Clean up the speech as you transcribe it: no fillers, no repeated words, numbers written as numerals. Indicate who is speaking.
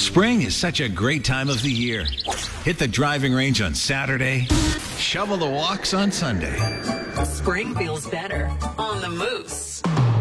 Speaker 1: Spring is such a great time of the year. Hit the driving range on Saturday, shovel the walks on Sunday.
Speaker 2: Spring feels better on the Moose.